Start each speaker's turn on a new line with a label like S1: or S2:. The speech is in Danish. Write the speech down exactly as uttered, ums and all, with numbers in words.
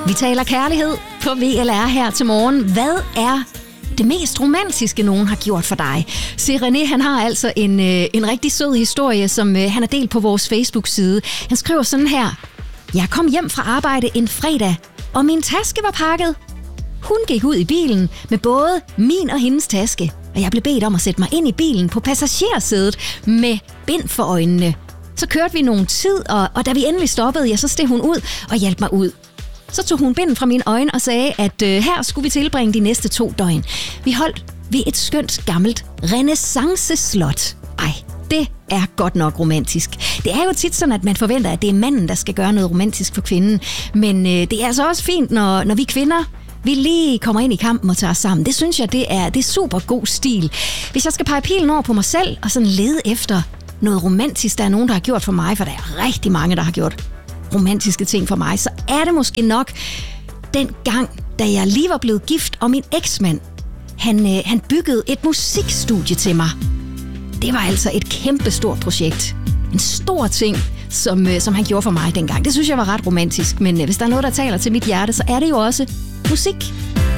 S1: Vi taler kærlighed på V L R her til morgen. Hvad er det mest romantiske, nogen har gjort for dig? Se, René, han har altså en, øh, en rigtig sød historie, som øh, han har delt på vores Facebook-side. Han skriver sådan her. Jeg kom hjem fra arbejde en fredag, og min taske var pakket. Hun gik ud i bilen med både min og hendes taske, og jeg blev bedt om at sætte mig ind i bilen på passagersædet med bind for øjnene. Så kørte vi nogen tid, og, og da vi endelig stoppede, ja, så steg hun ud og hjalp mig ud. Så tog hun binden fra mine øjne og sagde, at øh, her skulle vi tilbringe de næste to døgn. Vi holdt ved et skønt gammelt renaissance-slot. Ej, det er godt nok romantisk. Det er jo tit sådan, at man forventer, at det er manden, der skal gøre noget romantisk for kvinden. Men øh, det er altså også fint, når, når vi kvinder, vi lige kommer ind i kampen og tager os sammen. Det synes jeg, det er, det er super god stil. Hvis jeg skal pege pilen over på mig selv og sådan lede efter noget romantisk, der er nogen, der har gjort for mig, for der er rigtig mange, der har gjort romantiske ting for mig, så er det måske nok den gang, da jeg lige var blevet gift, og min eksmand, han, øh, han byggede et musikstudie til mig. Det var altså et kæmpestort projekt. En stor ting, som, øh, som han gjorde for mig dengang. Det synes jeg var ret romantisk, men øh, hvis der er noget, der taler til mit hjerte, så er det jo også musik.